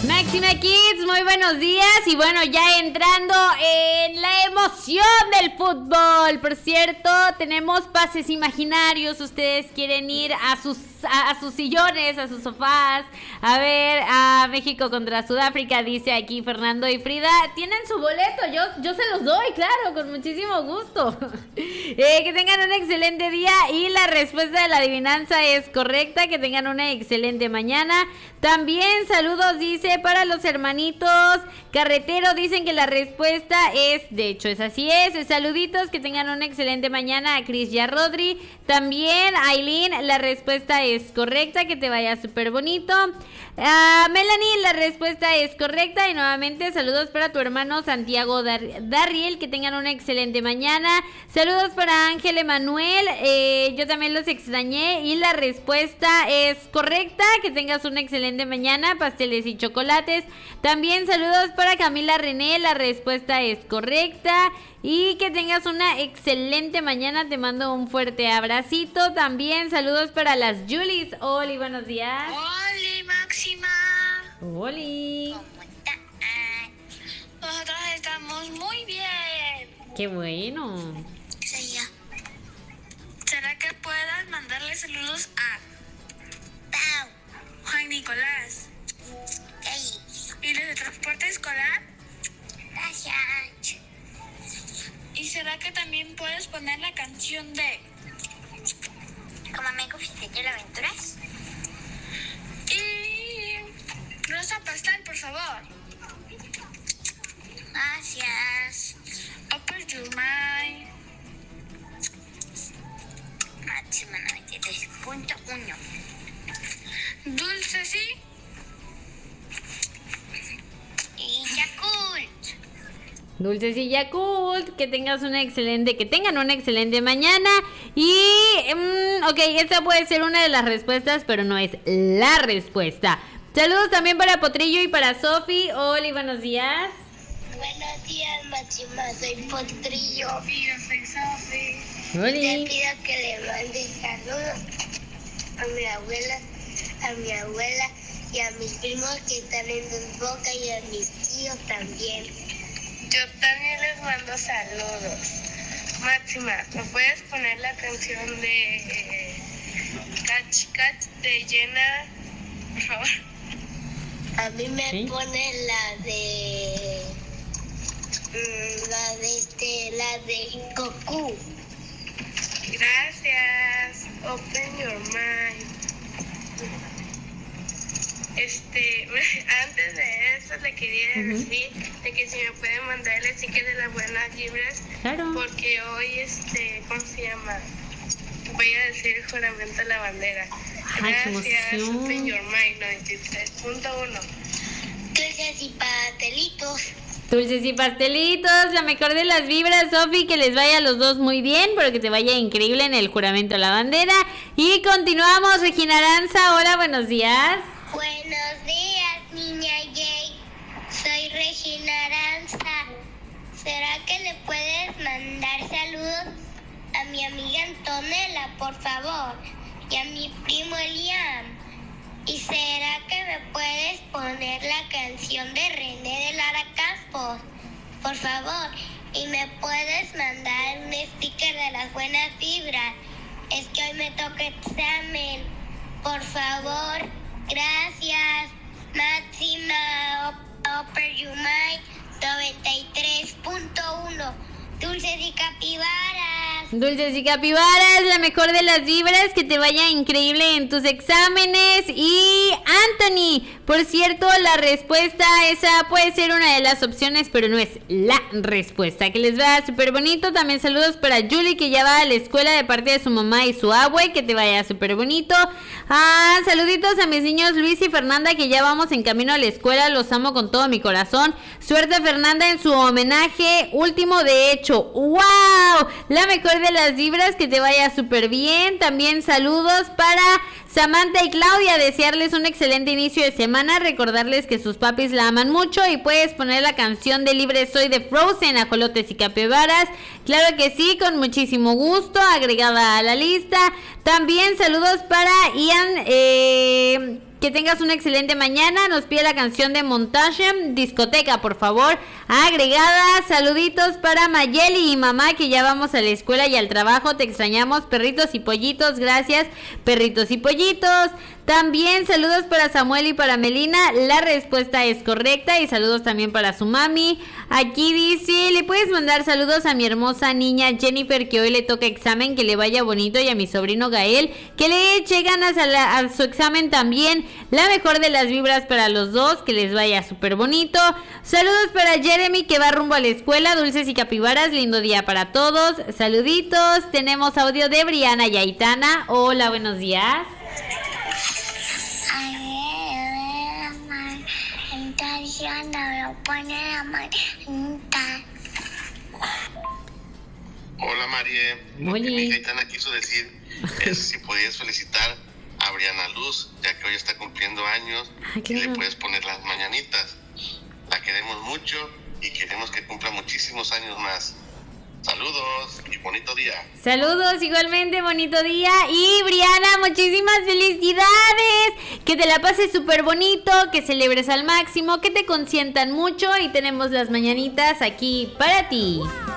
Máxima Kids, muy buenos días. Y bueno, ya entrando en la emoción del fútbol. Por cierto, tenemos pases imaginarios. Ustedes quieren ir a sus sillones, a sus sofás, a ver a México contra Sudáfrica, dice aquí Fernando y Frida. Tienen su boleto, yo se los doy, claro, con muchísimo gusto. Que tengan un excelente día y la respuesta de la adivinanza es correcta. Que tengan una excelente mañana. También saludos, dice, para los hermanitos Carretero. Dicen que la respuesta es, de hecho es así es. Saluditos, que tengan una excelente mañana a Cris y a Rodri. También Aileen, la respuesta es correcta, que te vaya súper bonito. Melanie, la respuesta es correcta. Y nuevamente saludos para tu hermano Santiago Darriel, que tengan una excelente mañana. Saludos para Ángel Emanuel, yo también los extrañé y la respuesta es correcta. Que tengas una excelente mañana, pasteles y chocolates. También saludos para Camila René, la respuesta es correcta. Y que tengas una excelente mañana, te mando un fuerte abracito. También saludos para las Julis. Oli, buenos días. Oli, Máxima. Oli. ¿Cómo están? Nosotros estamos muy bien. Qué bueno. Sí, ya. ¿Será que puedas mandarle saludos a Pau, Juan Nicolás y los de transporte escolar? Gracias. ¿Y será que también puedes poner la canción de Como Amigos y Aventuras? Y Rosa Pastel, por favor. Gracias. Open Your Mind. Máxima 93.1. Dulce, sí. Y Yakult. Dulces y Yakult, que tengan una excelente mañana. Y, ok, esta puede ser una de las respuestas, pero no es la respuesta. Saludos también para Potrillo y para Sofi. Oli, buenos días. Buenos días, Máxima, soy Potrillo. Y yo soy Sofi. Oli. Te pido que le mandes saludos a mi abuela y a mis primos que están en Dos Bocas y a mis tíos también. Yo también les mando saludos. Máxima, ¿me puedes poner la canción de Catch Catch de Jenna, por favor? A mí me pone la de Goku. Gracias. Open your mind. Antes de eso le quería decir de que si me pueden mandar el sticker de las buenas vibras, claro, porque hoy ¿cómo se llama? Voy a decir el juramento de la bandera. Gracias. Open your mind 93.1. Dulces y pastelitos. Dulces y pastelitos, la mejor de las vibras, Sofi, que les vaya a los dos muy bien, pero que te vaya increíble en el juramento de la bandera. Y continuamos, Regina Aranza, hola, buenos días. Buenos días, niña Jay. Soy Regina Aranza. ¿Será que le puedes mandar saludos a mi amiga Antonella, por favor? Y a mi primo Eliam. ¿Y será que me puedes poner la canción de René de Lara Campos, por favor? Y me puedes mandar un sticker de las buenas vibras. Es que hoy me toca examen. Por favor. Gracias. Máxima Open Your Mind 93.1. Dulces y capibaras. Dulces y capibaras, la mejor de las vibras, que te vaya increíble en tus exámenes. Y Anthony, por cierto, la respuesta esa puede ser una de las opciones, pero no es la respuesta. Que les vaya súper bonito. También saludos para Julie, que ya va a la escuela de parte de su mamá y su abue, que te vaya súper bonito. Saluditos a mis niños Luis y Fernanda, que ya vamos en camino a la escuela, los amo con todo mi corazón. Suerte, Fernanda, en su homenaje último, de hecho. ¡Wow! La mejor de las vibras, que te vaya súper bien. También saludos para Samantha y Claudia, desearles un excelente inicio de semana, recordarles que sus papis la aman mucho y puedes poner la canción de Libre Soy de Frozen, Ajolotes y Capibaras. Claro que sí, con muchísimo gusto, agregada a la lista. También saludos para Ian, que tengas una excelente mañana. Nos pide la canción de Montage, Discoteca, por favor, agregada. Saluditos para Mayeli y mamá, que ya vamos a la escuela y al trabajo. Te extrañamos, perritos y pollitos. Gracias, perritos y pollitos. También saludos para Samuel y para Melina. La respuesta es correcta. Y saludos también para su mami. Aquí dice, le puedes mandar saludos a mi hermosa niña Jennifer, que hoy le toca examen, que le vaya bonito, y a mi sobrino Gael, que le eche ganas a su examen también. La mejor de las vibras para los dos, que les vaya súper bonito. Saludos para Jeremy, que va rumbo a la escuela. Dulces y capibaras, lindo día para todos. Saluditos. Tenemos audio de Briana y Aitana. Hola, buenos días. Hola Marie, lo que mi Aitana quiso decir es si podías felicitar a Briana Luz, ya que hoy está cumpliendo años. Y le puedes poner las mañanitas. La queremos mucho y queremos que cumpla muchísimos años más. Saludos y bonito día. Saludos, igualmente, bonito día. Y Briana, muchísimas felicidades. Que te la pases súper bonito, que celebres al máximo, que te consientan mucho. Y tenemos las mañanitas aquí para ti.